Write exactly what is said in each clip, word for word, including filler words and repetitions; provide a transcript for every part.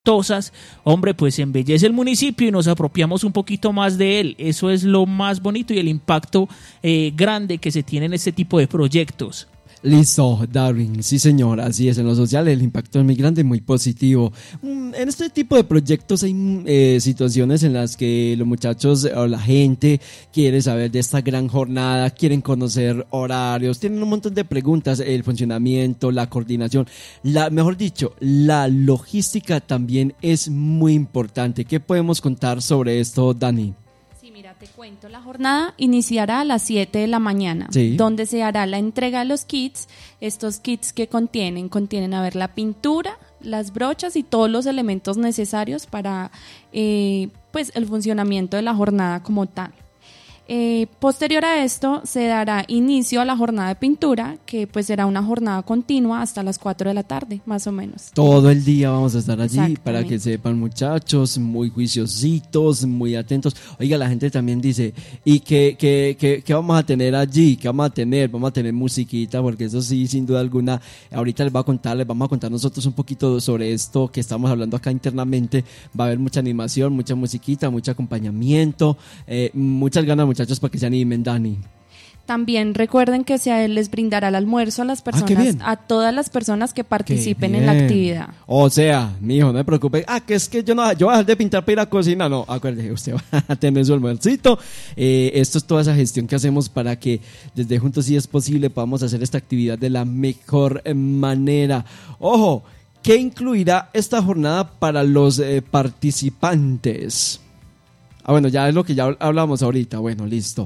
Tosas, hombre, pues embellece el municipio y nos apropiamos un poquito más de él. Eso es lo más bonito y el impacto eh, grande que se tiene en este tipo de proyectos. Listo, Darwin, sí señor, así es, en lo social el impacto es muy grande y muy positivo. En este tipo de proyectos hay eh, situaciones en las que los muchachos o la gente quiere saber de esta gran jornada, quieren conocer horarios, tienen un montón de preguntas, el funcionamiento, la coordinación, la, mejor dicho, la logística también es muy importante. ¿Qué podemos contar sobre esto, Dani? Te cuento, la jornada iniciará a las siete de la mañana, sí, donde se hará la entrega de los kits. Estos kits que contienen, contienen a ver la pintura, las brochas y todos los elementos necesarios para eh, pues el funcionamiento de la jornada como tal. Eh, posterior a esto se dará inicio a la jornada de pintura, que pues será una jornada continua hasta las cuatro de la tarde, más o menos. Todo el día vamos a estar allí para que sepan, muchachos, muy juiciositos, muy atentos. Oiga, la gente también dice, ¿y qué, qué, qué, qué vamos a tener allí? ¿Qué vamos a tener? Vamos a tener musiquita, porque eso sí, sin duda alguna, ahorita les voy a contar, les vamos a contar nosotros un poquito sobre esto que estamos hablando acá internamente. Va a haber mucha animación, mucha musiquita, mucho acompañamiento, eh, muchas ganas, muchachos, para que se animen, Dani. También recuerden que se les brindará el almuerzo a las personas, ah, a todas las personas que participen en la actividad. O sea, mijo, no me preocupe. Ah, que es que yo no, yo voy a dejar de pintar para ir a cocina. No, acuérdese, usted va a tener su almuercito. Eh, esto es toda esa gestión que hacemos para que desde Juntos Si es Posible podamos hacer esta actividad de la mejor manera. Ojo, ¿qué incluirá esta jornada para los eh, participantes? Ah, bueno, ya es lo que ya hablamos ahorita. Bueno, listo.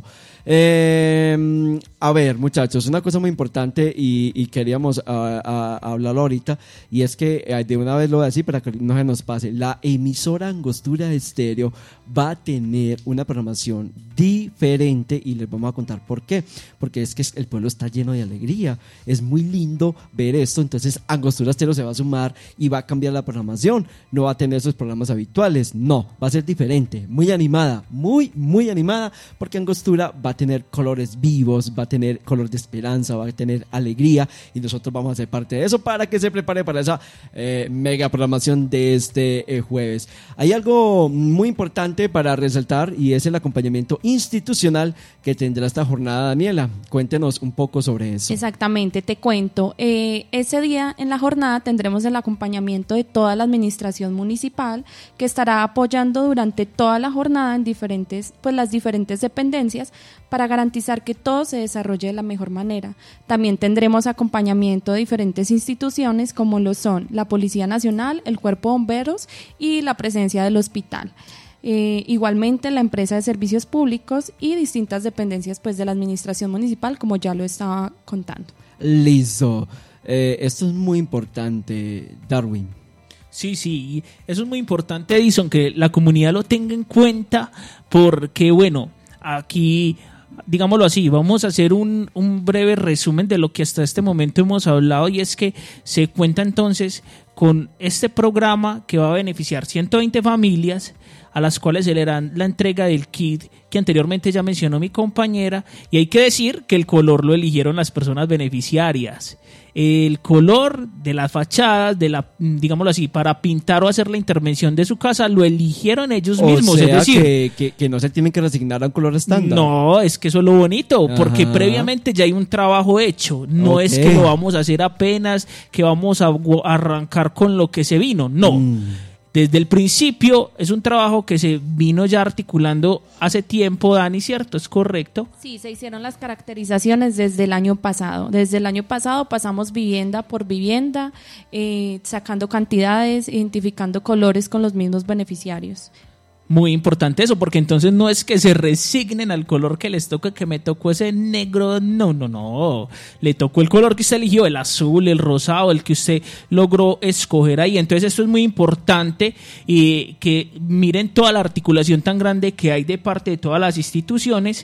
Eh, a ver, muchachos, una cosa muy importante y, y queríamos a, a, a hablarlo ahorita, y es que eh, de una vez lo voy a decir para que no se nos pase. La emisora Angostura Estéreo va a tener una programación diferente y les vamos a contar por qué. Porque es que el pueblo está lleno de alegría. Es muy lindo ver esto. Entonces Angostura Estéreo se va a sumar y va a cambiar la programación. No va a tener sus programas habituales. No, va a ser diferente. Muy animada, muy, muy animada, porque Angostura va a tener colores vivos, va a tener color de esperanza, va a tener alegría, y nosotros vamos a ser parte de eso para que se prepare para esa eh, mega programación de este eh, jueves. Hay algo muy importante para resaltar y es el acompañamiento institucional que tendrá esta jornada. Daniela, cuéntenos un poco sobre eso. Exactamente, te cuento. Eh, ese día en la jornada tendremos el acompañamiento de toda la administración municipal, que estará apoyando durante toda la jornada en diferentes, pues las diferentes dependencias, para garantizar que todo se desarrolle de la mejor manera. También tendremos acompañamiento de diferentes instituciones como lo son la Policía Nacional, el Cuerpo de Bomberos y la presencia del hospital. Eh, igualmente la empresa de servicios públicos y distintas dependencias pues de la administración municipal, como ya lo estaba contando. Listo. Eh, esto es muy importante, Darwin. Sí, sí, eso es muy importante, Edison, que la comunidad lo tenga en cuenta, porque bueno, aquí, digámoslo así, vamos a hacer un, un breve resumen de lo que hasta este momento hemos hablado, y es que se cuenta entonces con este programa que va a beneficiar ciento veinte familias, a las cuales se le hará la entrega del kit que anteriormente ya mencionó mi compañera, y hay que decir que el color lo eligieron las personas beneficiarias. El color de las fachadas, de la, digámoslo así, para pintar o hacer la intervención de su casa, lo eligieron ellos o mismos. Sea es decir, que, que, que no se tienen que resignar a un color estándar. No, es que eso es lo bonito, porque Ajá. previamente ya hay un trabajo hecho. No okay. es que lo vamos a hacer apenas, que vamos a arrancar con lo que se vino. No. Mm. Desde el principio es un trabajo que se vino ya articulando hace tiempo, Dani, ¿cierto? ¿Es correcto? Sí, se hicieron las caracterizaciones desde el año pasado. Desde el año pasado pasamos vivienda por vivienda, eh, sacando cantidades, identificando colores con los mismos beneficiarios. Muy importante eso, porque entonces no es que se resignen al color que les toca, que me tocó ese negro, no, no, no, le tocó el color que usted eligió, el azul, el rosado, el que usted logró escoger ahí. Entonces esto es muy importante, y que miren toda la articulación tan grande que hay de parte de todas las instituciones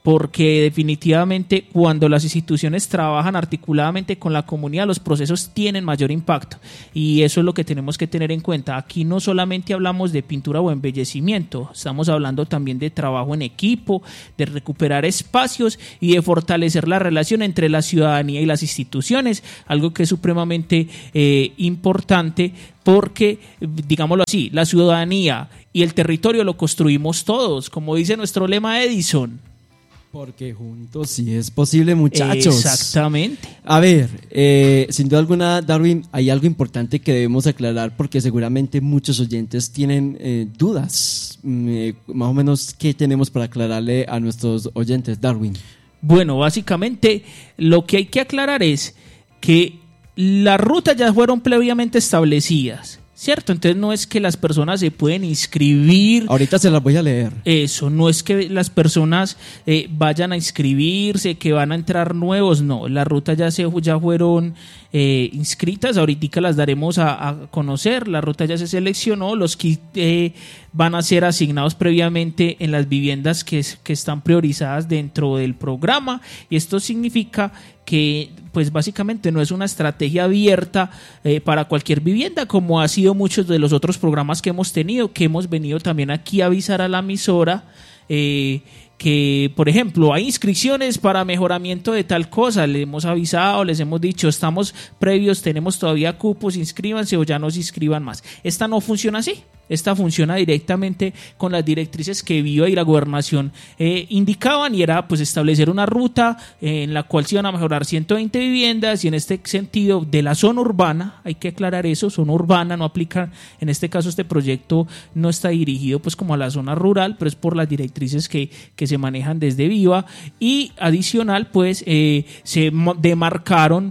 porque definitivamente cuando las instituciones trabajan articuladamente con la comunidad, los procesos tienen mayor impacto, y eso es lo que tenemos que tener en cuenta. Aquí no solamente hablamos de pintura o embellecimiento, estamos hablando también de trabajo en equipo, de recuperar espacios y de fortalecer la relación entre la ciudadanía y las instituciones, algo que es supremamente eh, importante, porque, digámoslo así, la ciudadanía y el territorio lo construimos todos, como dice nuestro lema Edison. Porque juntos sí es posible, muchachos. Exactamente. A ver, eh, sin duda alguna, Darwin, hay algo importante que debemos aclarar, porque seguramente muchos oyentes tienen eh, dudas. Eh, más o menos, ¿qué tenemos para aclararle a nuestros oyentes, Darwin? Bueno, básicamente lo que hay que aclarar es que las rutas ya fueron previamente establecidas, ¿cierto? Entonces no es que las personas se pueden inscribir. Ahorita se las voy a leer. Eso, no es que las personas eh, vayan a inscribirse, que van a entrar nuevos, no. Las rutas ya, se, ya fueron eh, inscritas, ahorita las daremos a, a conocer. La ruta ya se seleccionó, los kits eh, van a ser asignados previamente en las viviendas que, que están priorizadas dentro del programa, y esto significa que pues básicamente no es una estrategia abierta eh, para cualquier vivienda, como ha sido muchos de los otros programas que hemos tenido, que hemos venido también aquí a avisar a la emisora eh, que, por ejemplo, hay inscripciones para mejoramiento de tal cosa, les hemos avisado, les hemos dicho, estamos previos, tenemos todavía cupos, inscríbanse o ya no se inscriban más. Esta no funciona así. Esta funciona directamente con las directrices que Viva y la Gobernación eh, indicaban, y era pues establecer una ruta eh, en la cual se iban a mejorar ciento veinte viviendas, y en este sentido de la zona urbana, hay que aclarar eso, zona urbana no aplica, en este caso este proyecto no está dirigido pues como a la zona rural, pero es por las directrices que, que se manejan desde Viva, y adicional pues eh, se demarcaron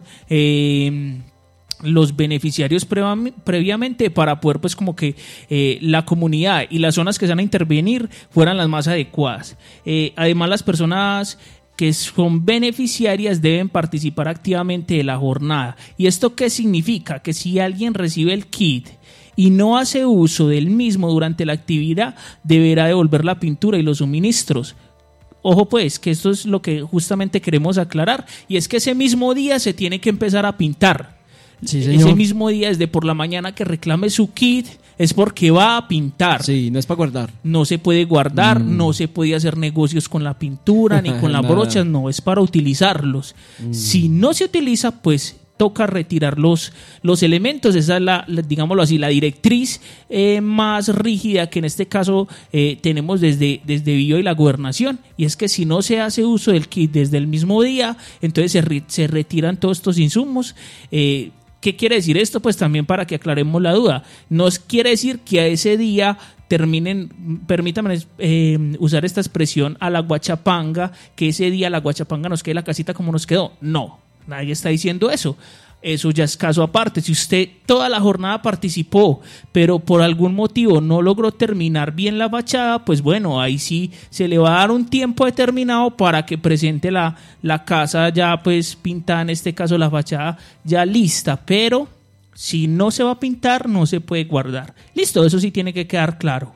eh, los beneficiarios previamente para poder pues como que eh, la comunidad y las zonas que se van a intervenir fueran las más adecuadas. Eh, además, las personas que son beneficiarias deben participar activamente de la jornada. ¿Y esto qué significa? Que si alguien recibe el kit y no hace uso del mismo durante la actividad, deberá devolver la pintura y los suministros. Ojo pues, que esto es lo que justamente queremos aclarar, y es que ese mismo día se tiene que empezar a pintar. Sí, ese mismo día, desde por la mañana que reclame su kit, es porque va a pintar. Sí, no es para guardar. No se puede guardar, mm. no se puede hacer negocios con la pintura ni con las brochas, no, es para utilizarlos. Mm. Si no se utiliza, pues toca retirar los, los elementos. Esa es la, la, digámoslo así, la directriz eh, más rígida que en este caso eh, tenemos desde, desde Viva y la Gobernación, y es que si no se hace uso del kit desde el mismo día, entonces se, re, se retiran todos estos insumos. eh, ¿Qué quiere decir esto? Pues también para que aclaremos la duda. No quiere decir que a ese día terminen, permítanme eh, usar esta expresión, a la guachapanga, que ese día la guachapanga nos quede la casita como nos quedó. No, nadie está diciendo eso. Eso ya es caso aparte. Si usted toda la jornada participó, pero por algún motivo no logró terminar bien la fachada, pues bueno, ahí sí se le va a dar un tiempo determinado para que presente la, la casa ya pues pintada, en este caso la fachada ya lista, pero si no se va a pintar no se puede guardar. Listo, eso sí tiene que quedar claro.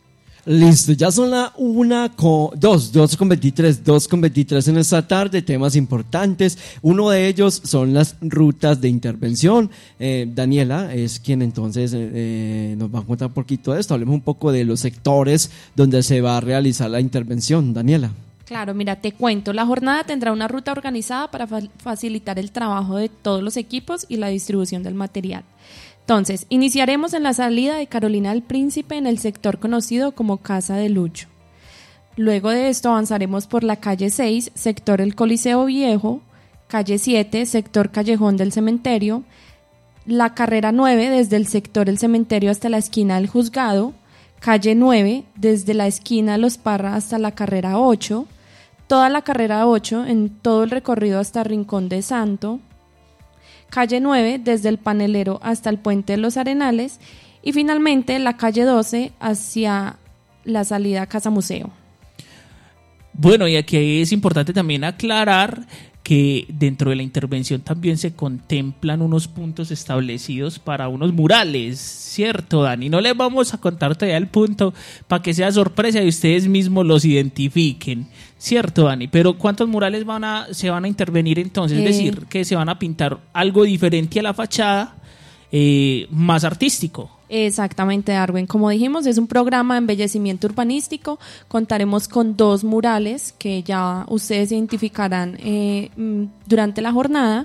Listo, ya son la una con dos, dos con veintitrés, dos con veintitrés en esta tarde, temas importantes. Uno de ellos son las rutas de intervención. Eh, Daniela es quien entonces eh, nos va a contar un poquito de esto. Hablemos un poco de los sectores donde se va a realizar la intervención. Daniela. Claro, mira, te cuento. La jornada tendrá una ruta organizada para fa- facilitar el trabajo de todos los equipos y la distribución del material. Entonces, iniciaremos en la salida de Carolina del Príncipe en el sector conocido como Casa de Lucho. Luego de esto avanzaremos por la calle seis, sector El Coliseo Viejo, calle siete, sector Callejón del Cementerio, la carrera nueve desde el sector El Cementerio hasta la esquina del Juzgado, calle nueve desde la esquina Los Parra hasta la carrera ocho, toda la carrera ocho en todo el recorrido hasta Rincón de Santo, calle nueve desde el Panelero hasta el Puente de los Arenales, y finalmente la calle doce hacia la salida a Casa Museo. Bueno, y aquí es importante también aclarar que dentro de la intervención también se contemplan unos puntos establecidos para unos murales, ¿cierto, Dani? No les vamos a contar todavía el punto para que sea sorpresa y ustedes mismos los identifiquen, ¿cierto, Dani? Pero ¿cuántos murales van a, se van a intervenir entonces? Eh. Es decir, que se van a pintar algo diferente a la fachada, eh, más artístico. Exactamente, Darwin. Como dijimos, es un programa de embellecimiento urbanístico. Contaremos con dos murales que ya ustedes identificarán eh, durante la jornada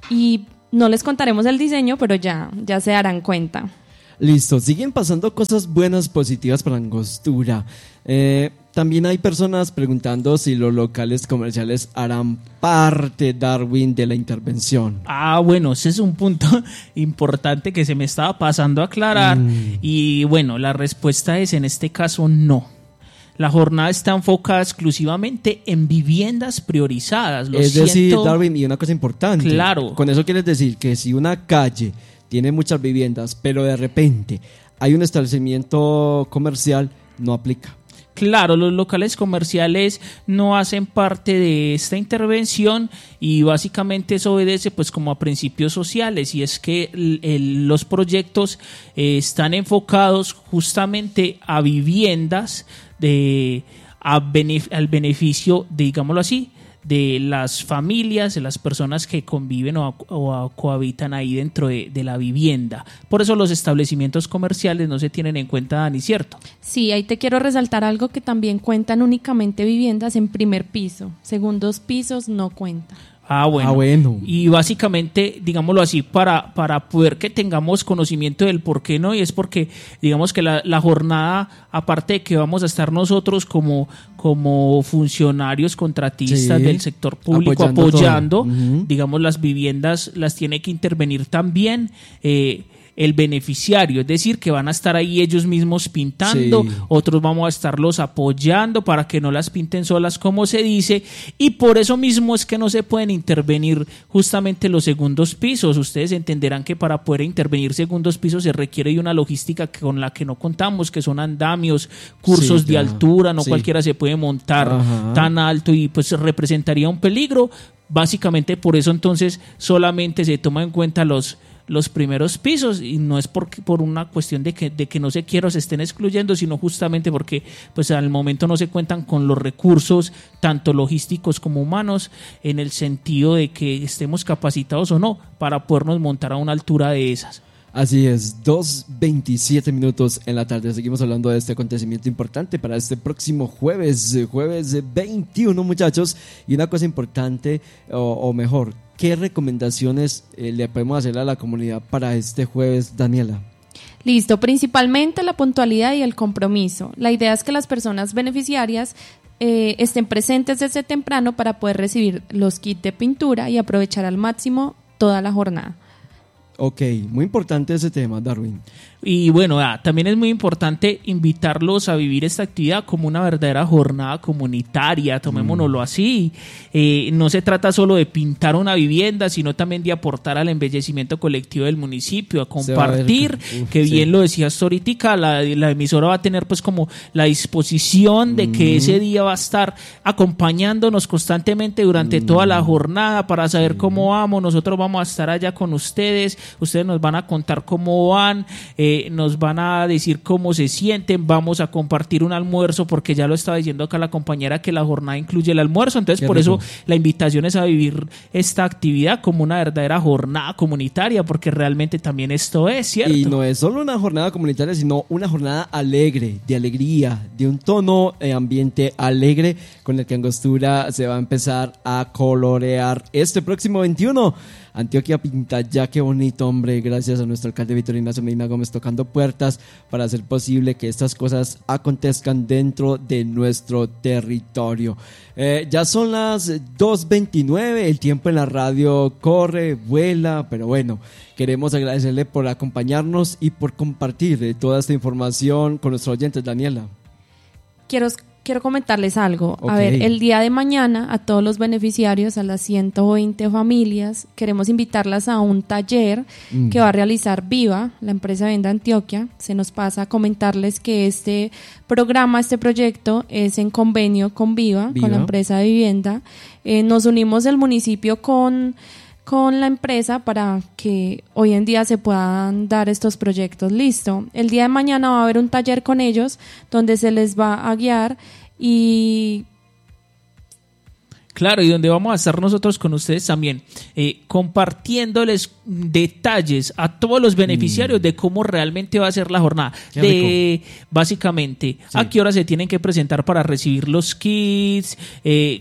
y no les contaremos el diseño, pero ya, ya se darán cuenta. Listo, siguen pasando cosas buenas, positivas para Angostura. Eh, también hay personas preguntando si los locales comerciales harán parte, Darwin, de la intervención. Ah, bueno, ese es un punto importante que se me estaba pasando a aclarar. Mm. Y bueno, la respuesta es en este caso no. La jornada está enfocada exclusivamente en viviendas priorizadas. Lo es siento. decir, Darwin, y una cosa importante. Claro. Con eso quieres decir que si una calle tiene muchas viviendas, pero de repente hay un establecimiento comercial, no aplica. Claro, los locales comerciales no hacen parte de esta intervención y básicamente eso obedece pues como a principios sociales, y es que el, el, los proyectos eh, están enfocados justamente a viviendas de, a benef- al beneficio, de, digámoslo así, de las familias, de las personas que conviven o, o cohabitan ahí dentro de, de la vivienda. Por eso los establecimientos comerciales no se tienen en cuenta, Dani, ¿cierto? Sí, ahí te quiero resaltar algo, que también cuentan únicamente viviendas en primer piso. Segundos pisos no cuentan. Ah bueno. ah, bueno. Y básicamente, digámoslo así, para, para poder que tengamos conocimiento del por qué no, y es porque, digamos que la, la jornada, aparte de que vamos a estar nosotros como, como funcionarios contratistas sí, del sector público apoyando, apoyando uh-huh. digamos, las viviendas las tiene que intervenir también eh, el beneficiario, es decir, que van a estar ahí ellos mismos pintando, sí. otros vamos a estarlos apoyando para que no las pinten solas, como se dice, y por eso mismo es que no se pueden intervenir justamente los segundos pisos. Ustedes entenderán que para poder intervenir segundos pisos se requiere de una logística con la que no contamos, que son andamios, cursos sí, de altura, no sí. cualquiera se puede montar Ajá. tan alto y pues representaría un peligro. Básicamente por eso entonces solamente se toma en cuenta los los primeros pisos, y no es por, por una cuestión de que, de que no se quiera o se estén excluyendo, sino justamente porque pues al momento no se cuentan con los recursos tanto logísticos como humanos, en el sentido de que estemos capacitados o no para podernos montar a una altura de esas. Así es, dos veintisiete minutos en la tarde. Seguimos hablando de este acontecimiento importante para este próximo jueves, jueves veintiuno, muchachos. Y una cosa importante, o, o mejor, ¿qué recomendaciones eh, le podemos hacer a la comunidad para este jueves, Daniela? Listo, principalmente la puntualidad y el compromiso. La idea es que las personas beneficiarias eh, estén presentes desde temprano para poder recibir los kits de pintura y aprovechar al máximo toda la jornada. Ok, muy importante ese tema, Darwin. Y bueno, ah, también es muy importante invitarlos a vivir esta actividad como una verdadera jornada comunitaria, tomémonoslo mm. así. Eh, no se trata solo de pintar una vivienda, sino también de aportar al embellecimiento colectivo del municipio, a compartir, a Uf, que bien sí. lo decías ahorita, la, la emisora va a tener pues como la disposición de mm. que ese día va a estar acompañándonos constantemente durante mm. toda la jornada para saber mm. cómo vamos. Nosotros vamos a estar allá con ustedes, ustedes nos van a contar cómo van, eh, nos van a decir cómo se sienten, vamos a compartir un almuerzo, porque ya lo estaba diciendo acá la compañera que la jornada incluye el almuerzo, entonces Qué por rico. Eso la invitación es a vivir esta actividad como una verdadera jornada comunitaria, porque realmente también esto es, ¿cierto? Y no es solo una jornada comunitaria, sino una jornada alegre, de alegría, de un tono de ambiente alegre con el que Angostura se va a empezar a colorear este próximo veintiuno. Antioquia pinta ya, qué bonito, hombre, gracias a nuestro alcalde Víctor Ignacio Medina Gómez tocando puertas para hacer posible que estas cosas acontezcan dentro de nuestro territorio. Eh, ya son las dos veintinueve, el tiempo en la radio corre, vuela, pero bueno, queremos agradecerle por acompañarnos y por compartir toda esta información con nuestros oyentes, Daniela. Quiero quiero comentarles algo. Ok. A ver, el día de mañana a todos los beneficiarios, a las ciento veinte familias, queremos invitarlas a un taller Mm. que va a realizar Viva, la empresa de Venda Antioquia. Se nos pasa a comentarles que este programa, este proyecto es en convenio con Viva, Viva. con la empresa de vivienda. Eh, nos unimos del municipio con... con la empresa para que hoy en día se puedan dar estos proyectos. Listo. El día de mañana va a haber un taller con ellos donde se les va a guiar y... Claro, y donde vamos a estar nosotros con ustedes también, eh, compartiéndoles detalles a todos los beneficiarios mm. de cómo realmente va a ser la jornada. Qué de rico. Básicamente, sí. a qué hora se tienen que presentar para recibir los kits, eh,